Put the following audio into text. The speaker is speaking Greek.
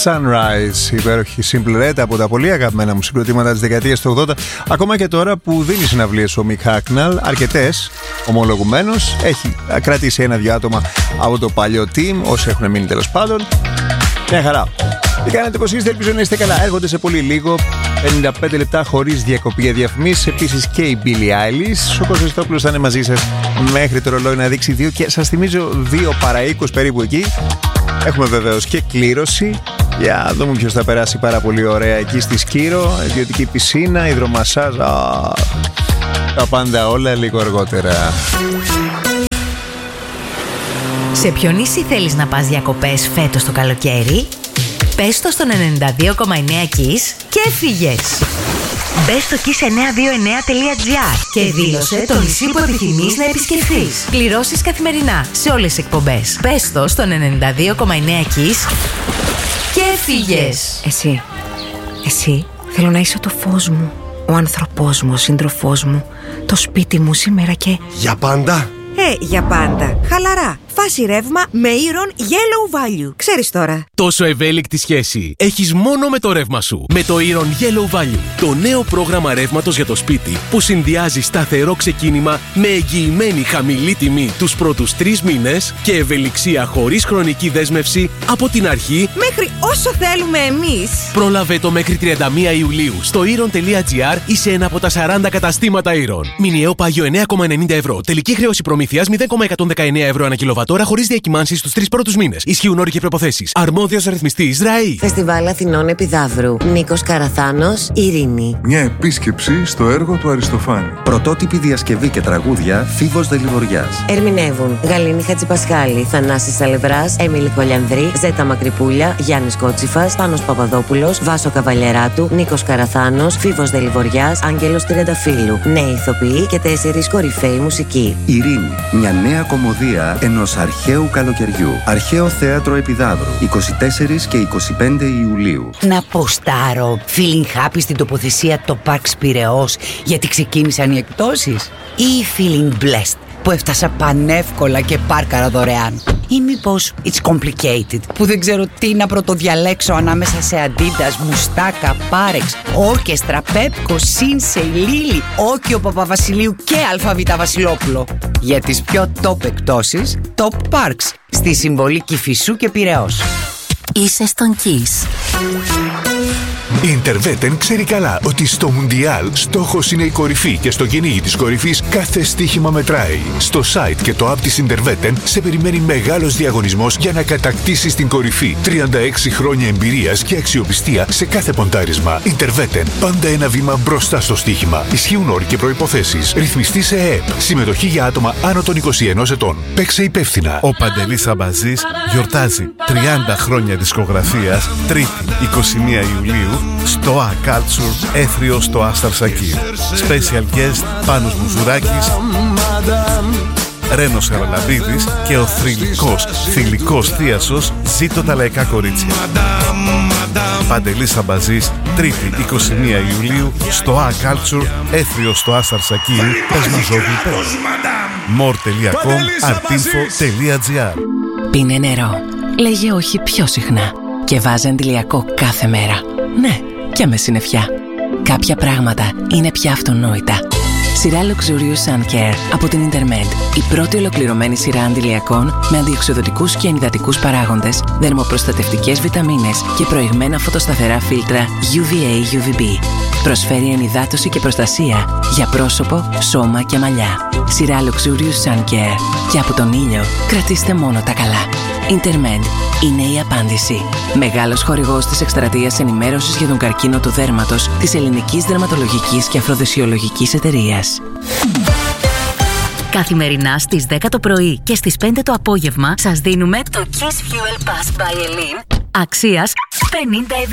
Sunrise, υπέροχη Simple Red από τα πολύ αγαπημένα μου συγκροτήματα της δεκαετίας του 80. Ακόμα και τώρα που δίνει συναυλίες ο Μικ Χάκναλ, αρκετές ομολογουμένως, έχει κρατήσει ένα-δυο άτομα από το παλιό team, όσοι έχουν μείνει τέλος πάντων. Μια χαρά. Τι κάνετε, πως είστε, ελπίζω να είστε καλά. Έρχονται σε πολύ λίγο 55 λεπτά χωρίς διακοπή για διαφημίσεις. Επίσης και η Billie Eilish. Ο Κωνσταντινόπουλος θα είναι μαζί σας μέχρι το ρολόι να δείξει 2 και σας θυμίζω 2 παρά 20 περίπου εκεί. Έχουμε βεβαίως και κλήρωση. Για δούμε ποιος θα περάσει πάρα πολύ ωραία εκεί στη Σκύρο. Ιδιωτική πισίνα, υδρομασάζ. Τα πάντα όλα λίγο αργότερα. Σε ποιο νησί θέλεις να πας διακοπές φέτος το καλοκαίρι? Πες το στον 92,9 Kiss και έφυγες. Μπες στο kiss929.gr και δήλωσε το νησί που επιθυμείς να επισκεφθείς. Κληρώσεις καθημερινά σε όλες τις εκπομπές. Πες το στον 92,9 Kiss και έφυγες. Εσύ, θέλω να είσαι το φως μου, ο άνθρωπός μου, ο σύντροφός μου, το σπίτι μου σήμερα και... Για πάντα? Για πάντα. Χαλαρά. Φάση ρεύμα με Iron Yellow Value. Ξέρεις τώρα. Τόσο ευέλικτη σχέση έχεις μόνο με το ρεύμα σου. Με το Iron Yellow Value. Το νέο πρόγραμμα ρεύματος για το σπίτι που συνδυάζει σταθερό ξεκίνημα με εγγυημένη χαμηλή τιμή τους πρώτους 3 μήνες και ευελιξία χωρίς χρονική δέσμευση από την αρχή μέχρι όσο θέλουμε εμείς. Πρόλαβε το μέχρι 31 Ιουλίου στο iron.gr ή σε ένα από τα 40 καταστήματα Iron. Μηνιαίο πάγιο 9,90 ευρώ. Τελική χρέωση προμήθειας 0,119 ευρώ ανά κιλοβατόρα χωρίς διακυμάνσεις στους 3 πρώτους μήνες. Ισχύουν όροι και προϋποθέσεις. Αρμόδιος ρυθμιστής ΡΑΗ. Φεστιβάλ Αθηνών Επιδαύρου. Νίκος Καραθάνος, Ειρήνη. Μια επίσκεψη στο έργο του Αριστοφάνη. Πρωτότυπη διασκευή και τραγούδια Φίβος Δελιβοριάς. Ερμηνεύουν Γαλήνη Χατζηπασχάλη, Θανάσης Σαλευράς, Έμιλη Κολιανδρή, Ζέτα Μακρυπούλια, Γιάννης Κότσιφας, Πάνος Παπαδόπουλος, Βάσο Καβαλιεράτου, Νίκος Καραθάνος, Φίβος Δελιβοριάς, Άγγελος Τριανταφύλου. Νέοι ηθοποιοί και 4 κορυφαίοι μουσικοί. Ειρήνη. Μια νέα κομμωδία ενός αρχαίου καλοκαιριού. Αρχαίο Θέατρο Επιδαύρου. 24 και 25 Ιουλίου. Να ποστάρω feeling happy στην τοποθεσία το Parks Πειραιώς γιατί ξεκίνησαν οι εκπτώσεις, ή feeling blessed που έφτασα πανεύκολα και πάρκαρα δωρεάν, ή μήπως it's complicated που δεν ξέρω τι να πρωτοδιαλέξω ανάμεσα σε Adidas, Μουστάκα, Πάρεξ, Όρκεστρα, Πέπκο, Σίνσεϊ, Λίλι, Όκιο Παπαβασιλείου και Αλφαβήτα Βασιλόπουλο. Για τις πιο top εκπτώσεις, Top Parks στη Συμβολή Κηφισού και Πειραιώς. Είσαι στον Kiss. Η Interveten ξέρει καλά ότι στο Μουντιάλ στόχος είναι η κορυφή και στο κυνήγι της κορυφής κάθε στοίχημα μετράει. Στο site και το app της Interveten σε περιμένει μεγάλος διαγωνισμός για να κατακτήσεις την κορυφή. 36 χρόνια εμπειρίας και αξιοπιστία σε κάθε ποντάρισμα. Interveten, πάντα ένα βήμα μπροστά στο στοίχημα. Ισχύουν όροι και προϋποθέσεις. Ρυθμιστή σε ΕΕΠ. Συμμετοχή για άτομα άνω των 21 ετών. Παίξε υπεύθυνα. Ο Παντελής Αμπαζής γιορτάζει 30 χρόνια δισκογραφίας, 3η 21 Ιουλίου, στο A Culture, Έθριο στο Άσταρ Σακίρ. Special guest Πάνος Μουζουράκης, Ρένος Χαραλαμπίδης και ο θηλυκός θίασος Ζήτω τα λαϊκά κορίτσια. Παντελής Αμπαζής, 3η 21 Ιουλίου, στο A Culture, Έθριο στο Άσταρ Σακίρ. Πες μου ζώδι πες. more.com, artinfo.gr. Πίνε νερό. Λέγε όχι πιο συχνά. Και βάζε αντιλιακό κάθε μέρα. Ναι, και με συννεφιά. Κάποια πράγματα είναι πια αυτονόητα. Σειρά Luxurious Sun Care από την Intermed. Η πρώτη ολοκληρωμένη σειρά αντιλιακών με αντιοξυδοτικούς και ενυδατικούς παράγοντες, δερμοπροστατευτικές βιταμίνες και προηγμένα φωτοσταθερά φίλτρα UVA-UVB. Προσφέρει ενυδάτωση και προστασία για πρόσωπο, σώμα και μαλλιά. Σειρά Luxurious Sun Care. Και από τον ήλιο κρατήστε μόνο τα καλά. Intermed είναι η απάντηση. Μεγάλος χορηγός της εκστρατείας ενημέρωσης για τον καρκίνο του δέρματος της Ελληνικής Δερματολογικής και Αφροδεσιολογικής Εταιρείας. Καθημερινά στις 10 το πρωί και στις 5 το απόγευμα σας δίνουμε το Kiss Fuel Pass by Elin αξίας 50 ευρώ.